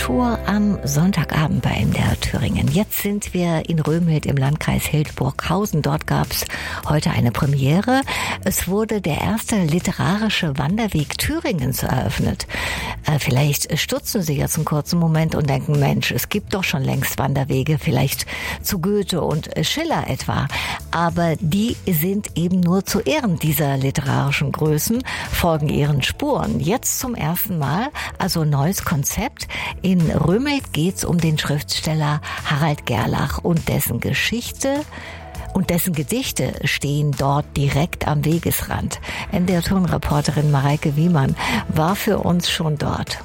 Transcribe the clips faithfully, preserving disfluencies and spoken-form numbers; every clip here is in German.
Literatur am Sonntagabend bei M D R Thüringen. Jetzt sind wir in Römhild im Landkreis Hildburghausen. Dort gab es heute eine Premiere. Es wurde der erste literarische Wanderweg Thüringens eröffnet. Äh, vielleicht stutzen Sie jetzt einen kurzen Moment und denken, Mensch, es gibt doch schon längst Wanderwege, vielleicht zu Goethe und Schiller etwa. Aber die sind eben nur zu Ehren dieser literarischen Größen, folgen ihren Spuren. Jetzt zum ersten Mal, also neues Konzept. In Römhild geht's um den Schriftsteller Harald Gerlach und dessen Geschichte und dessen Gedichte stehen dort direkt am Wegesrand. M D R-Turnreporterin Mareike Wiemann war für uns schon dort.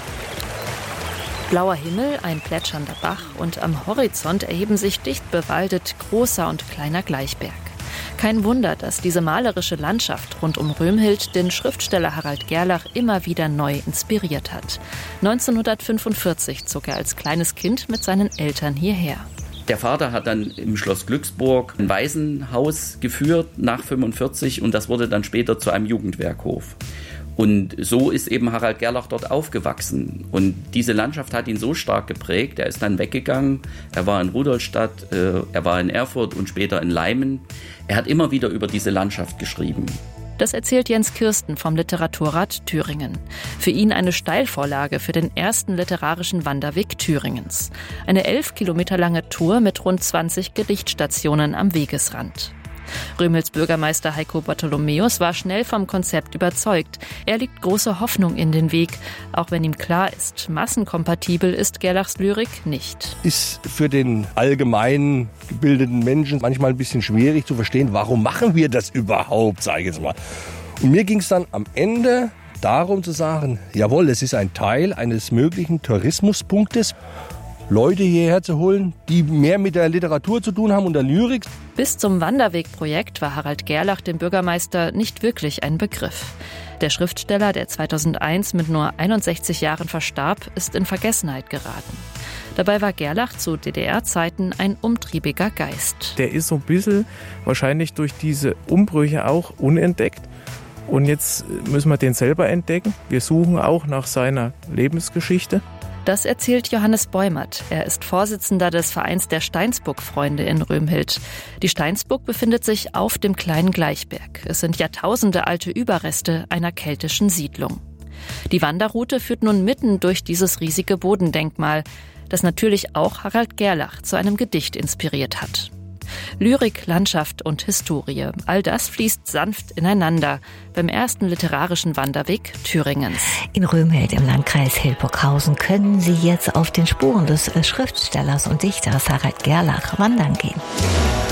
Blauer Himmel, ein plätschernder Bach und am Horizont erheben sich dicht bewaldet großer und kleiner Gleichberg. Kein Wunder, dass diese malerische Landschaft rund um Römhild den Schriftsteller Harald Gerlach immer wieder neu inspiriert hat. neunzehnhundertfünfundvierzig zog er als kleines Kind mit seinen Eltern hierher. Der Vater hat dann im Schloss Glücksburg ein Waisenhaus geführt nach fünfundvierzig und das wurde dann später zu einem Jugendwerkhof. Und so ist eben Harald Gerlach dort aufgewachsen. Und diese Landschaft hat ihn so stark geprägt. Er ist dann weggegangen. Er war in Rudolstadt, äh, er war in Erfurt und später in Leimen. Er hat immer wieder über diese Landschaft geschrieben. Das erzählt Jens Kirsten vom Literaturrat Thüringen. Für ihn eine Steilvorlage für den ersten literarischen Wanderweg Thüringens. Eine elf Kilometer lange Tour mit rund zwanzig Gedichtstationen am Wegesrand. Römhilds Bürgermeister Heiko Bartholomäus war schnell vom Konzept überzeugt. Er legt große Hoffnung in den Weg, auch wenn ihm klar ist, massenkompatibel ist Gerlachs Lyrik nicht. Ist für den allgemein gebildeten Menschen manchmal ein bisschen schwierig zu verstehen, warum machen wir das überhaupt, sage ich jetzt mal. Und mir ging es dann am Ende darum zu sagen, jawohl, es ist ein Teil eines möglichen Tourismuspunktes, Leute hierher zu holen, die mehr mit der Literatur zu tun haben und der Lyrik. Bis zum Wanderwegprojekt war Harald Gerlach dem Bürgermeister nicht wirklich ein Begriff. Der Schriftsteller, der zweitausendeins mit nur einundsechzig Jahren verstarb, ist in Vergessenheit geraten. Dabei war Gerlach zu D D R-Zeiten ein umtriebiger Geist. Der ist so ein bisschen wahrscheinlich durch diese Umbrüche auch unentdeckt. Und jetzt müssen wir den selber entdecken. Wir suchen auch nach seiner Lebensgeschichte. Das erzählt Johannes Beumert. Er ist Vorsitzender des Vereins der Steinsburg-Freunde in Römhild. Die Steinsburg befindet sich auf dem kleinen Gleichberg. Es sind Jahrtausende alte Überreste einer keltischen Siedlung. Die Wanderroute führt nun mitten durch dieses riesige Bodendenkmal, das natürlich auch Harald Gerlach zu einem Gedicht inspiriert hat. Lyrik, Landschaft und Historie, all das fließt sanft ineinander beim ersten literarischen Wanderweg Thüringens. In Römhild im Landkreis Hildburghausen können Sie jetzt auf den Spuren des Schriftstellers und Dichters Harald Gerlach wandern gehen.